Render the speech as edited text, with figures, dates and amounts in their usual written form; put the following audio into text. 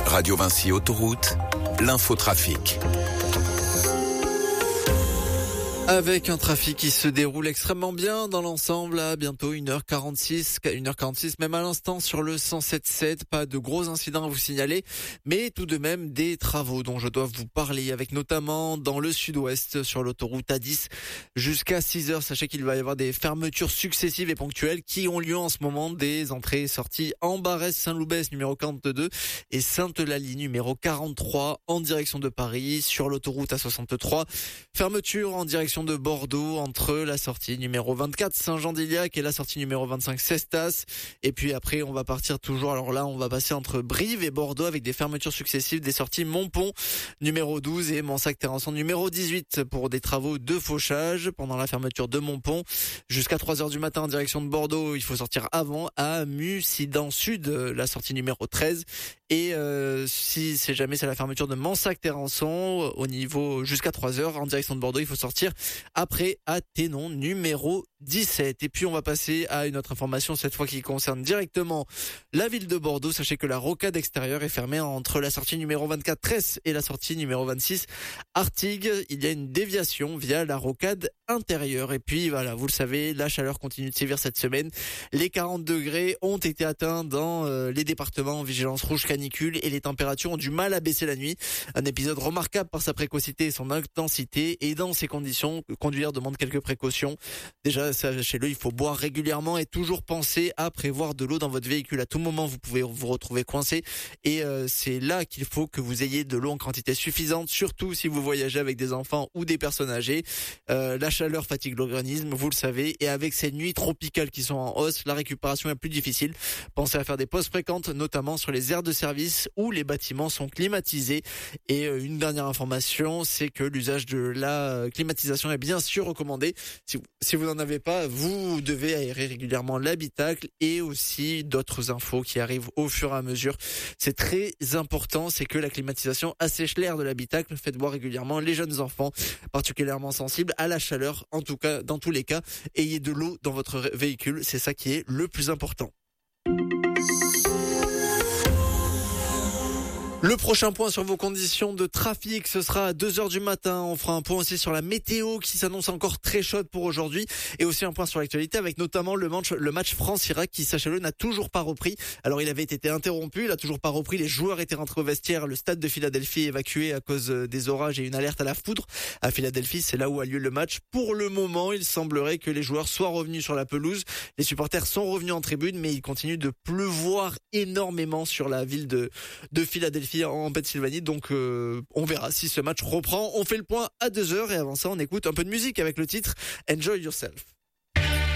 Radio Vinci Autoroute, l'infotrafic. Avec un trafic qui se déroule extrêmement bien dans l'ensemble, à bientôt 1h46, même à l'instant sur le 107.7, pas de gros incidents à vous signaler, mais tout de même des travaux dont je dois vous parler, avec notamment dans le sud-ouest sur l'autoroute A10 jusqu'à 6h. Sachez qu'il va y avoir des fermetures successives et ponctuelles qui ont lieu en ce moment, des entrées et sorties en Barès-Saint-Loubès numéro 42 et Sainte-Eulalie numéro 43 en direction de Paris sur l'autoroute A63. Fermeture en direction de Bordeaux entre la sortie numéro 24 Saint-Jean-d'Iliac et la sortie numéro 25 Cestas. Et puis après, on va partir toujours. Alors là, on va passer entre Brive et Bordeaux avec des fermetures successives des sorties Montpont numéro 12 et Mansac-Terrasson numéro 18 pour des travaux de fauchage pendant la fermeture de Montpont. Jusqu'à 3h du matin en direction de Bordeaux, il faut sortir avant à Mussidan Sud, la sortie numéro 13. Et si c'est jamais c'est la fermeture de Mansac-Terrasson au niveau jusqu'à 3h en direction de Bordeaux, il faut sortir après à Thénon numéro 17. Et puis on va passer à une autre information, cette fois qui concerne directement la ville de Bordeaux. Sachez que la rocade extérieure est fermée entre la sortie numéro 24 Tresse et la sortie numéro 26 Artigues. Il y a une déviation via la rocade intérieure. Et puis voilà, vous le savez, la chaleur continue de sévir cette semaine. Les 40 degrés ont été atteints dans les départements en vigilance rouge canicule et les températures ont du mal à baisser la nuit. Un épisode remarquable par sa précocité et son intensité. Et dans ces conditions, conduire demande quelques précautions. Déjà, sachez-le, il faut boire régulièrement et toujours penser à prévoir de l'eau dans votre véhicule. À tout moment, vous pouvez vous retrouver coincé et c'est là qu'il faut que vous ayez de l'eau en quantité suffisante, surtout si vous voyagez avec des enfants ou des personnes âgées. La chaleur fatigue l'organisme, vous le savez, et avec ces nuits tropicales qui sont en hausse, la récupération est plus difficile. Pensez à faire des pauses fréquentes, notamment sur les aires de service où les bâtiments sont climatisés. Et une dernière information, c'est que l'usage de la climatisation est bien sûr recommandé. Si vous n'en avez pas, vous devez aérer régulièrement l'habitacle et aussi d'autres infos qui arrivent au fur et à mesure. C'est très important, c'est que la climatisation assèche l'air de l'habitacle. Faites boire régulièrement les jeunes enfants, particulièrement sensibles à la chaleur. En tout cas, dans tous les cas, ayez de l'eau dans votre véhicule. C'est ça qui est le plus important. Le prochain point sur vos conditions de trafic, ce sera à 2h du matin. On fera un point aussi sur la météo qui s'annonce encore très chaude pour aujourd'hui. Et aussi un point sur l'actualité avec notamment le match France-Irak qui, sachez-le, n'a toujours pas repris. Alors il avait été interrompu, il n'a toujours pas repris. Les joueurs étaient rentrés au vestiaire. Le stade de Philadelphie est évacué à cause des orages et une alerte à la foudre. À Philadelphie, c'est là où a lieu le match. Pour le moment, il semblerait que les joueurs soient revenus sur la pelouse. Les supporters sont revenus en tribune, mais il continue de pleuvoir énormément sur la ville de Philadelphie en Pennsylvanie, donc on verra si ce match reprend. On fait le point à 2h et avant ça on écoute un peu de musique avec le titre Enjoy Yourself.